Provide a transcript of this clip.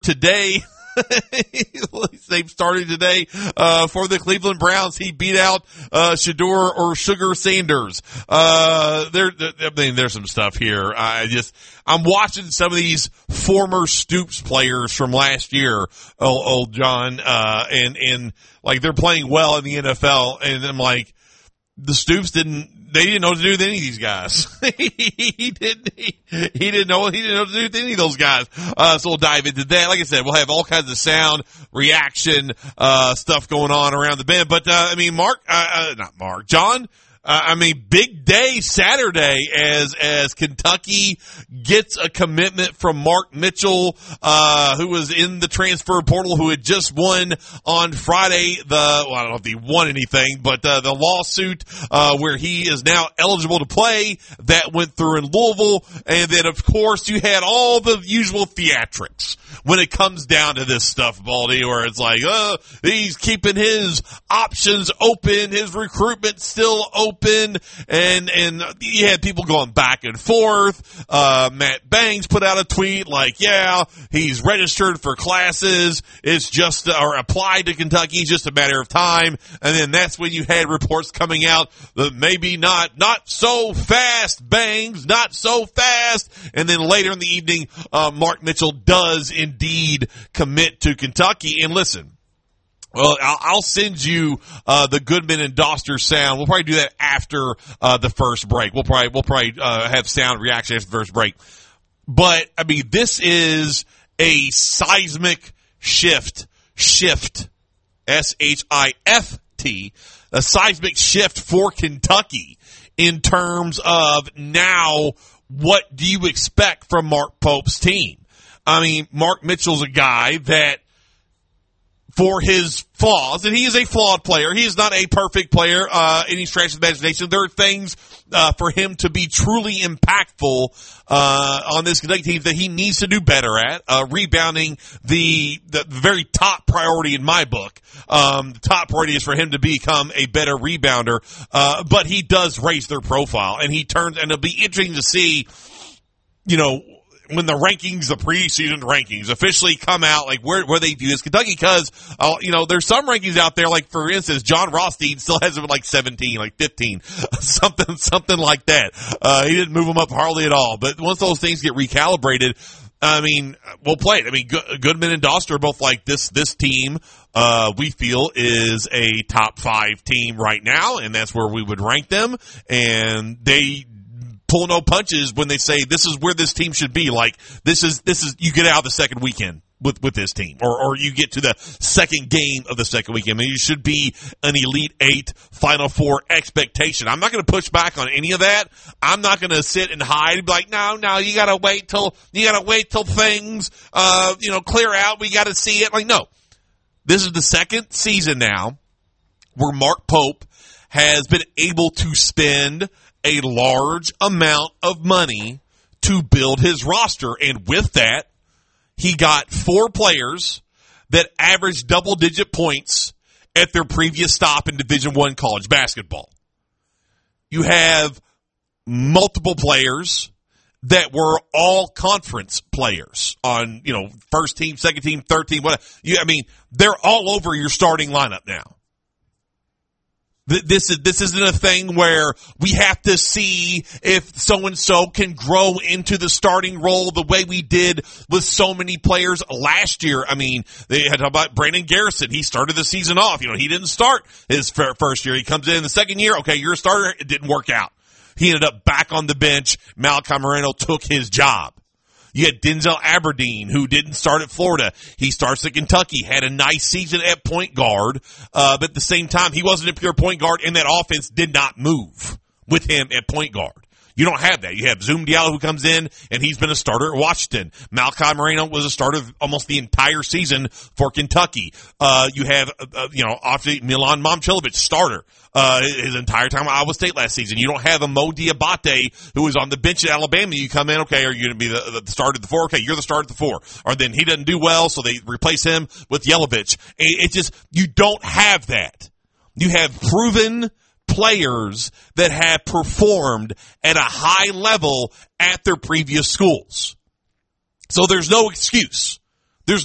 today. His name started today for the Cleveland Browns. He beat out Sugar Sanders. There's some stuff here. I'm watching some of these former Stoops players from last year, old John, and like they're playing well in the NFL, and I'm like, the Stoops didn't know what to do with any of these guys. He didn't know what to do with any of those guys. So we'll dive into that. Like I said, we'll have all kinds of sound, reaction, stuff going on around the bend. But, John, big day Saturday as Kentucky gets a commitment from Mark Mitchell, who was in the transfer portal, who had just won on Friday I don't know if he won anything, but the lawsuit where he is now eligible to play, that went through in Louisville. And then, of course, you had all the usual theatrics when it comes down to this stuff, Baldy, where it's like, he's keeping his options open, his recruitment still open, and you had people going back and forth. Matt Bangs put out a tweet like, yeah, he's registered for classes, it's just, or applied to Kentucky, it's just a matter of time. And then that's when you had reports coming out that maybe not so fast, Bangs, not so fast. And then later in the evening, Mark Mitchell does indeed commit to Kentucky. And listen, well, I'll send you the Goodman and Doster sound. We'll probably do that after the first break. We'll probably have sound reaction after the first break. But this is a seismic shift, SHIFT, a seismic shift for Kentucky in terms of now what do you expect from Mark Pope's team? Mark Mitchell's a guy that, for his flaws, and he is a flawed player. He is not a perfect player, any stretch of the imagination. There are things for him to be truly impactful on this Kentucky team that he needs to do better at. Rebounding, the very top priority in my book. The top priority is for him to become a better rebounder, but he does raise their profile, and it'll be interesting to see, when the rankings, the preseason rankings officially come out, like where they view as Kentucky, because, there's some rankings out there, like for instance, John Rothstein still has him at like 17, like 15, something like that. He didn't move him up hardly at all, but once those things get recalibrated, we'll play it. Goodman and Doster are both like this team, we feel is a top 5 team right now, and that's where we would rank them, and they pull no punches when they say this is where this team should be. Like this is you get out of the second weekend with this team, or you get to the second game of the second weekend. You should be an Elite 8, Final 4 expectation. I'm not going to push back on any of that. I'm not going to sit and hide and be like, no, you got to wait till things clear out. We got to see it. Like, no, this is the second season now where Mark Pope has been able to spend a large amount of money to build his roster. And with that, he got 4 players that averaged double-digit points at their previous stop in Division I college basketball. You have multiple players that were all conference players on, first team, second team, third team, whatever. They're all over your starting lineup now. This isn't a thing where we have to see if so-and-so can grow into the starting role the way we did with so many players last year. They had talked about Brandon Garrison. He started the season off. He didn't start his first year. He comes in the second year. Okay, you're a starter. It didn't work out. He ended up back on the bench. Malachi Moreno took his job. You had Denzel Aberdeen, who didn't start at Florida. He starts at Kentucky, had a nice season at point guard, but at the same time, he wasn't a pure point guard, and that offense did not move with him at point guard. You don't have that. You have Zoom Diallo, who comes in, and he's been a starter at Washington. Malachi Moreno was a starter almost the entire season for Kentucky. You have, obviously Milan Momcilovic, starter his entire time at Iowa State last season. You don't have a Mo Diabate, who was on the bench at Alabama. You come in, okay, are you going to be the starter at the 4? Okay, you're the starter at the 4. Or then he doesn't do well, so they replace him with Yelovich. It's just, you don't have that. You have proven players that have performed at a high level at their previous schools. So there's no excuse